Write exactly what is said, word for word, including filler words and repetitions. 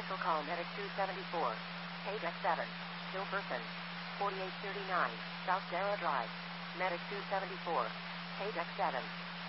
Special call Medic two seventy-four. Paydeck seven. Still person. forty-eight thirty-nine. South Sarah Drive. Medic two seventy-four. Paydeck seven.